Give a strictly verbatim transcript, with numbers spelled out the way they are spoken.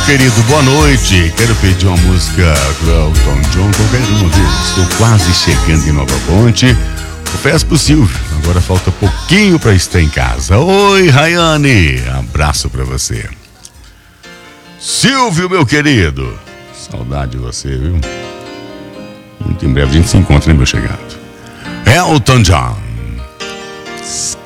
querido, boa noite. Quero pedir uma música do Elton John, qualquer uma vez. Estou quase chegando em Nova Ponte. Confesso pro Silvio, agora falta pouquinho pra estar em casa. Oi, Rayane, abraço pra você. Silvio, meu querido, saudade de você, viu? Muito em breve a gente se encontra, hein, meu chegado. Elton John.